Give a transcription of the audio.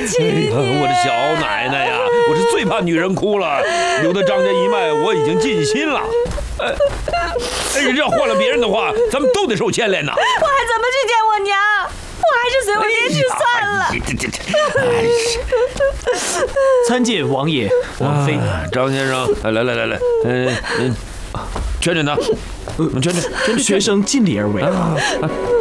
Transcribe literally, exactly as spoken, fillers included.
起你！ 我的小奶奶呀，我是最怕女人哭了，留得张家一脉，我已经尽心了。哎，要换了别人的话，咱们都得受牵连呐。 我还怎么去见我娘？我还是随我爹去算了。 这这这， 参见王爷、王妃。 张先生，来来来来，嗯嗯，劝劝他，劝劝劝劝。 学生尽力而为。 啊